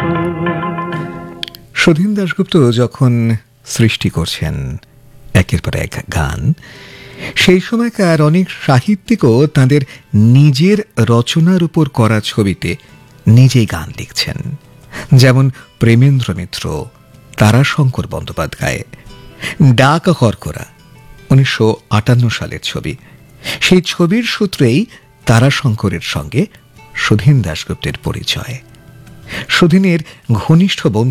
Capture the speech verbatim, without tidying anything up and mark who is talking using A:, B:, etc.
A: সুধীন দাশগুপ্ত যখন সৃষ্টি করছেন একের পর এক গান, সেই সময়কার অনেক সাহিত্যিকও তাদের নিজের রচনার উপর করা ছবিতে নিজেই গান লিখছেন। যেমন প্রেমেন্দ্র মিত্র, তারাশঙ্কর বন্দ্যোপাধ্যায়। ডাক হরকরা উনিশশো আটান্ন সালের ছবি। সেই ছবির সূত্রেই তারাশঙ্করের সঙ্গে সুধীন দাশগুপ্তের পরিচয়। সুধীনের ঘনিষ্ঠ বন্ধু